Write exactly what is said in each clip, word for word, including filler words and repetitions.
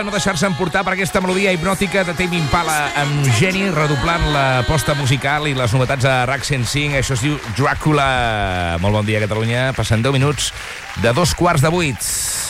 No deixar-se emportar per aquesta melodia hipnòtica de Tame Impala amb geni, redoblant la posta musical i les novetats de RAC cent cinc. Això es diu Dràcula. Molt bon dia, Catalunya. Passen deu minuts de dos quarts de vuit.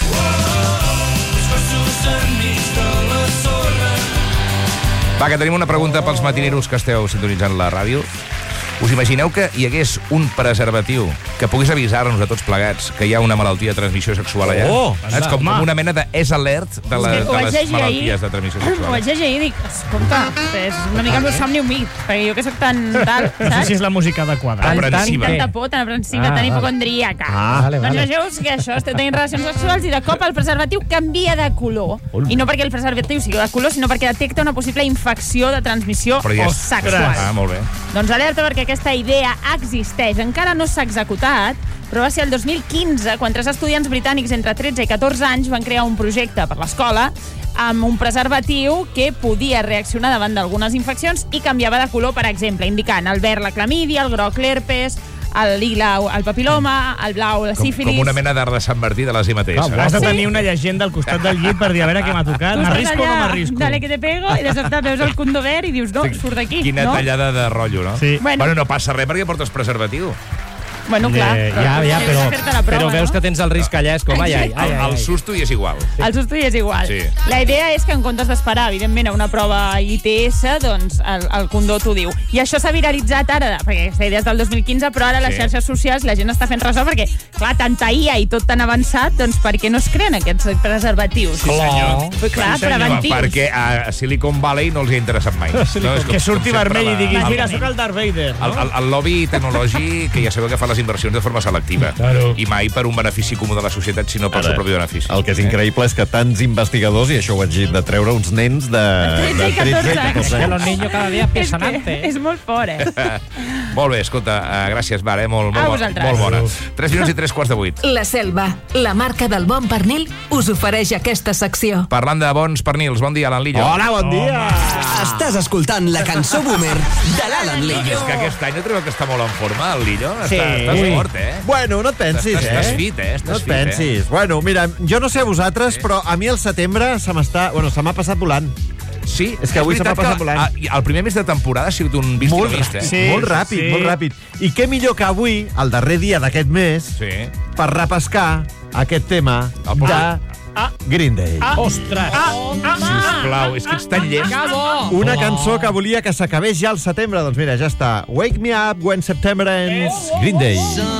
Va, que tenim una pregunta pels matineros que esteu sintonitzant la ràdio. Us imagineu que hi hagués un preservatiu que pogués avisar-nos a tots plegats que hi ha una malaltia de transmissió sexual allà? Oh, és com, com una mena de és alert de, la, de les malalties de transmissió sexual. Ho vaig llegir i dic, escolta, és una mica el meu somni humit, perquè jo que soc tan tal, saps? No sé si és la música adequada. Aprensiva. Tanta por, tan aprensiva, Ah, tan vale. hipocondríaca. Ah, vale, Doncs vale. imagineu que això, esteu tenint relacions sexuals i de cop el preservatiu canvia de color. I no perquè el preservatiu sigui de color, sinó perquè detecta una possible infecció de transmissió Però ja és- sexual. Ah, molt bé. Doncs alerta, perquè aquesta idea existeix. Encara no s'ha executat, però va ser el dos mil quinze quan tres estudiants britànics entre tretze i catorze anys van crear un projecte per l'escola amb un preservatiu que podia reaccionar davant d'algunes infeccions i canviava de color, per exemple, indicant el verd la clamídia, el groc l'herpes, el lila el papiloma, el blau la Com, sífilis... com una mena d'art de Sant Martí de les I M T S. Ah, has de tenir una llegenda al costat del llit per dir a veure què m'ha tocat. Tu estàs M'arrisco o no allà, m'arrisco? Dale que te pego, i de sobte veus el condó verd i dius, no, surt d'aquí, Quina no? tallada de rotllo, no? Sí. Bueno. Bueno, no passa res perquè portes preservatiu. Bueno, clar, Eh, però ja, ja, tens però, que fer-te la prova, però veus no? que tens el risc allà, és com, ai, ai, ai, El, ai. el susto hi és igual. El susto hi és igual. Sí. La idea és que en comptes d'esperar, evidentment, a una prova I T S, doncs el, el condó t'ho diu. I això s'ha viralitzat ara, perquè aquesta idea és del dos mil quinze, però ara a les Sí. xarxes socials la gent està fent ressò perquè, clar, tanta I A i tot tan avançat, doncs per què no es creen aquests preservatius? Sí, senyor. Però, clar, Sí, senyor. preventius. Perquè a Silicon Valley no els hi ha interessat mai. No, és com- Que surti com sempre vermell i la- diguis, el- mira, sóc el Darth Vader. El, el, el lobby tecnològic, que ja sabeu que fa les inversions de forma selectiva. Claro. I mai per un benefici comú de la societat, sinó pel Ara, seu propi benefici. El que és increïble és que tants investigadors, i això ho haig de treure, uns nens de, tretze i catorze anys. Que los niños cada día És, piensan que antes. és molt fort, eh? Molt bé, escolta, uh, gràcies, Mar, eh? Molt, A molt, vosaltres. molt bona. Tres minuts i tres quarts de vuit. La Selva, la marca del bon pernil, us ofereix aquesta secció. Parlant de bons pernils, bon dia, Alan Lillo. Hola, bon dia. Estàs escoltant la cançó boomer de l'Alan Lillo. És que aquest any no trobeu que està molt en forma, el Lillo? Sí. Està, està Ui. fort, eh? Bueno, no et pensis, Estàs- eh? estàs fit, eh? Estàs no et fit, eh? pensis. Bueno, mira, jo no sé a vosaltres, però a mi el setembre se m'està... Bueno, se m'ha passat volant. Sí, És que avui se m'ha veritat passat que, volant. ah, el primer mes de temporada ha sigut un vist i no Molt, vist, eh? Sí. molt ràpid, sí. molt ràpid. I què millor que avui, el darrer dia d'aquest mes, Sí. per repescar aquest tema El de poble. Green Day. Ostres! Sisplau, és que ets tan llest. Una cançó que volia que s'acabés ja al setembre. Doncs mira, ja està. Wake me up when September ends. Green Day.